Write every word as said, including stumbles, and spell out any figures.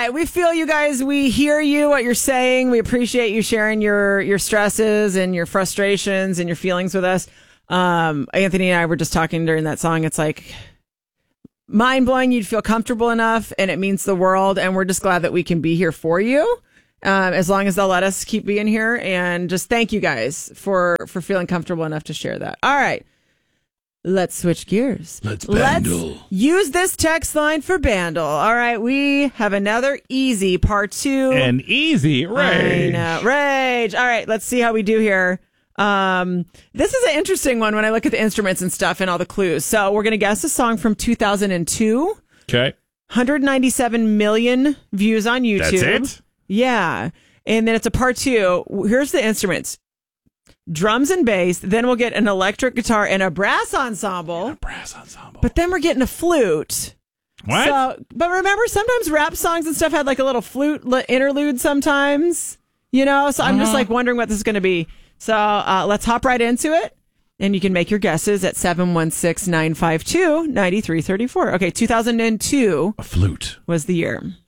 right. We feel you guys. We hear you, what you're saying. We appreciate you sharing your, your stresses and your frustrations and your feelings with us. Um, Anthony and I were just talking during that song. It's like mind blowing. You'd feel comfortable enough and it means the world. And we're just glad that we can be here for you. Um, as long as they'll let us keep being here. And just thank you guys for, for feeling comfortable enough to share that. All right. Let's switch gears. Let's bandle. Let's use this text line for bandle. All right, we have another easy part two. An easy rage. I know, rage. All right, let's see how we do here. Um, this is an interesting one when I look at the instruments and stuff and all the clues. So we're going to guess a song from two thousand two. Okay. one hundred ninety-seven million views on YouTube. That's it? Yeah. And then it's a part two. Here's the instruments. Drums and bass, then we'll get an electric guitar and a brass ensemble. A brass ensemble. But then we're getting a flute. What? So, but remember, sometimes rap songs and stuff had like a little flute li- interlude sometimes, you know? So I'm Uh-huh. just like wondering what this is going to be. So uh, let's hop right into it. And you can make your guesses at seven one six, nine five two, nine three three four. Okay, two thousand two A flute. was the year.